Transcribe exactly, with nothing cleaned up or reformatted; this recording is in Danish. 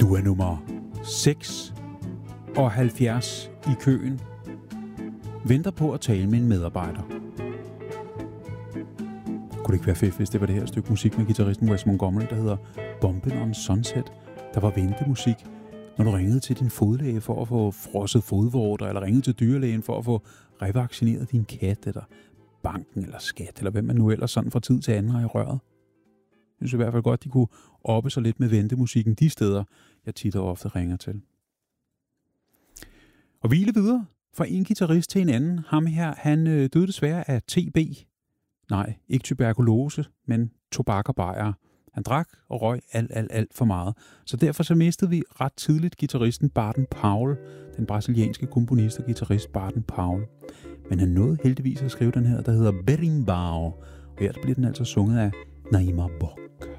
Du er nummer seksoghalvfjerds i køen. Venter på at tale med en medarbejder. Kunne det ikke være fedt, hvis det var det her stykke musik med guitaristen Wes Montgomery, der hedder Bumpin' on Sunset? Der var ventemusik, når du ringede til din fodlæge for at få frosset fodvorter, eller ringede til dyrlægen for at få revaccineret din kat, eller banken, eller skat, eller hvem man nu ellers sådan fra tid til anden har i røret. Jeg synes i hvert fald godt, de kunne oppe sig lidt med ventemusikken de steder, jeg tit og ofte ringer til. Og hvile videre fra en guitarist til en anden. Ham her, han øh, døde desværre af T B. Nej, ikke tuberkulose, men tobak og bajer. Han drak og røg alt, alt, alt for meget. Så derfor så mistede vi ret tidligt guitaristen Baden Powell, den brasilianske komponist og guitarist Baden Powell. Men han nåede heldigvis at skrive den her, der hedder Berimbau. Og her bliver den altså sunget af Naima Bock.